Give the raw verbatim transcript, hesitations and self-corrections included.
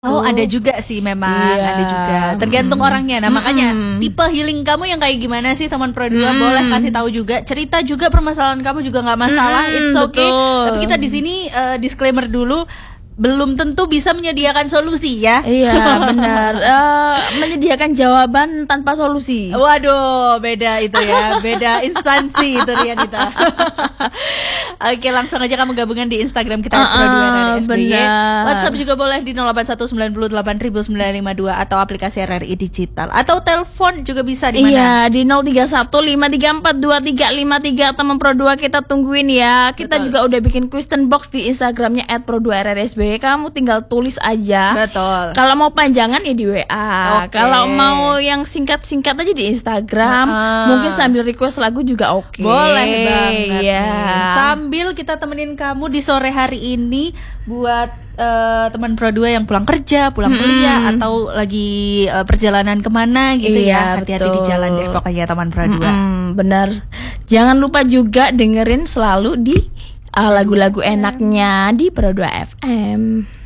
Oh, ada juga sih memang, Iya. ada juga. Tergantung orangnya. Nah, makanya Mm-mm. tipe healing kamu yang kayak gimana sih, teman Pro dua? Mm. Boleh kasih tahu juga, cerita juga permasalahan kamu juga nggak masalah. Mm-mm, It's okay. betul. Tapi kita di sini uh, disclaimer dulu, belum tentu bisa menyediakan solusi ya. Iya, benar. Eh, menyediakan jawaban tanpa solusi. Waduh, beda itu ya, beda instansi itu Rianita. Oke, langsung aja kamu gabungan di Instagram kita Uh-uh, Pro dua R R S B Y. benar. WhatsApp juga boleh di nol delapan satu sembilan delapan sembilan lima dua atau aplikasi R R I Digital, atau telepon juga bisa di mana? Iya, di nol tiga satu lima tiga empat dua tiga lima tiga. Teman Pro dua kita tungguin ya. Kita Betul. juga udah bikin question box di Instagramnya et pro dua R R S B Y. Kamu tinggal tulis aja. Betul. Kalau mau panjangan ya di W A. Oke. Kalau mau yang singkat-singkat aja di Instagram. Uh-uh. Mungkin sambil request lagu juga oke. Boleh banget ya. nih. Sambil kita temenin kamu di sore hari ini buat uh, teman Pro dua yang pulang kerja, pulang Mm-mm. kuliah, atau lagi uh, perjalanan kemana gitu ya. Iya, Hati-hati di betul. jalan deh pokoknya teman Pro dua. Mm-mm, benar. Jangan lupa juga dengerin selalu di uh, lagu-lagu enaknya di Pro dua F M.